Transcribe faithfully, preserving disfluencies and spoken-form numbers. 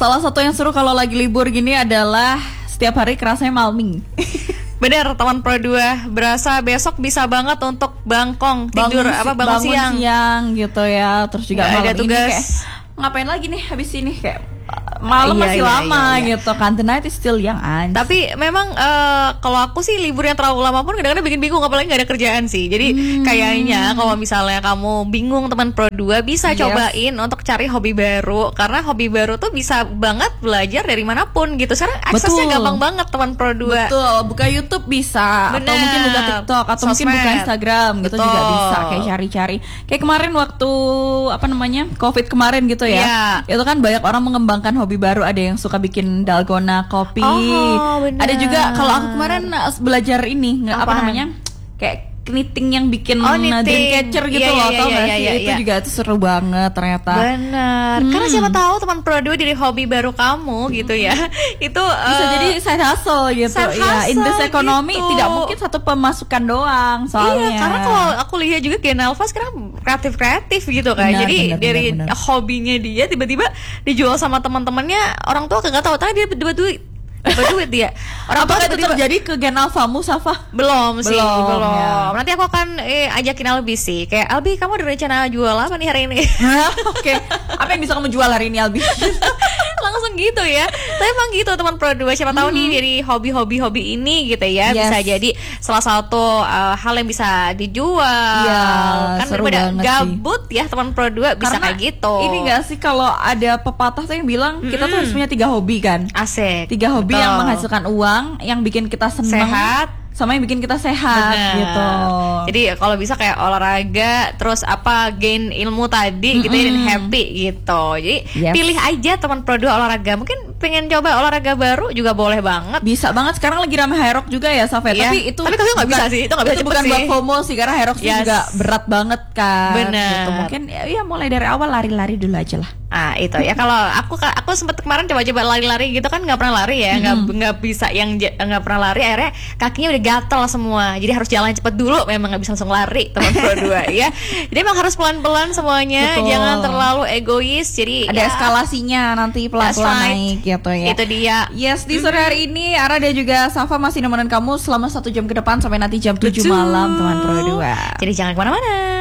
salah satu yang seru kalau lagi libur gini adalah setiap hari kerasanya malming. Bener teman Pro dua, berasa besok bisa banget untuk bangkong tidur bangun, apa bangun, bangun siang. siang gitu ya. Terus juga Nggak malam ada ini tugas. kayak ngapain lagi nih habis ini kayak malam Iya, masih iya, lama iya, iya. gitu kan. The night is still young anj. Tapi memang uh, kalau aku sih libur yang terlalu lama pun kadang-kadang bikin bingung, apalagi gak ada kerjaan sih. Jadi hmm. kayaknya kalau misalnya kamu bingung teman Pro dua bisa yes. cobain untuk cari hobi baru. Karena hobi baru tuh bisa banget belajar dari manapun gitu. Sekarang aksesnya Betul. gampang banget teman Pro dua. Betul, buka YouTube bisa. Bener. Atau mungkin buka TikTok. Atau Sosmed. mungkin buka Instagram gitu. Betul. Juga bisa kayak cari-cari. Kayak kemarin waktu apa namanya Covid kemarin gitu ya yeah. Itu kan banyak orang mengembangkan hobi baru. Ada yang suka bikin dalgona kopi. Oh, ada juga kalau aku kemarin belajar ini nggak apa namanya kayak knitting yang bikin oh, dream catcher gitu iya, loh, iya, tau iya, gak iya, sih? iya, Itu iya. juga itu seru banget ternyata. Benar. Hmm. Karena siapa tahu teman Pro dua dari hobi baru kamu gitu ya. Itu bisa uh, jadi side hustle gitu. Side ya, in this economy gitu. tidak mungkin satu pemasukan doang soalnya. Iya, karena kalau aku lihat juga Gen Alpha sekarang kreatif-kreatif gitu kan. Benar, jadi benar, dari benar, benar. hobinya dia tiba-tiba dijual sama teman-temannya, orang tua kagak tahu, tapi dia dapat duit. Dapat duit dia. Orang Apakah tua itu terjadi ke Gen Alpha-mu, Safa? Belum sih, belum. belum. Ya. Nanti aku akan eh, ajakin Albi sih. Kayak Albi, kamu ada rencana jual apa nih hari ini? Oke. Okay. Apa yang bisa kamu jual hari ini, Albi? Langsung gitu ya. Tapi emang gitu teman Pro dua, siapa tahu mm-hmm. nih dari hobi-hobi-hobi ini gitu ya, yes. bisa jadi salah satu uh, hal yang bisa dijual. Ya, kan seru daripada banget gabut sih. Ya teman Pro dua bisa karena kayak gitu. Ini gak sih kalau ada pepatah tuh yang bilang mm-hmm. kita tuh harus punya tiga hobi kan? Asik. Tiga hobi betul. Yang menghasilkan uang, yang bikin kita seneng, sehat, sama yang bikin kita sehat. Bener. Gitu. Jadi kalau bisa kayak olahraga, terus apa gain ilmu tadi mm-hmm. gitu ya, dan happy gitu. Jadi yes. pilih aja teman Pro dua olahraga. Mungkin pengen coba olahraga baru juga boleh banget. Bisa banget, sekarang lagi rame high rock juga ya, Saf. Yeah. Tapi itu Tapi kalau nggak bisa sih, itu nggak bisa itu bukan sih. buat FOMO sih, karena high rock yes. juga berat banget kan. Bener. Gitu. Mungkin ya, ya mulai dari awal lari-lari dulu aja lah. Ah itu ya, kalau aku aku sempat kemarin coba-coba lari-lari gitu kan nggak pernah lari ya, nggak mm-hmm. nggak bisa yang nggak pernah lari, akhirnya kakinya udah gatel semua, jadi harus jalan cepet dulu, memang nggak bisa langsung lari teman Pro dua ya. Jadi emang harus pelan-pelan semuanya. Betul. Jangan terlalu egois, jadi ada ya, eskalasinya nanti pelan-pelan naik gitu ya. Itu dia. Yes, di sore hari ini Ara dan juga Safa masih nemenin kamu selama satu jam ke depan sampai nanti jam tujuh malam teman Pro dua. Jadi jangan kemana-mana.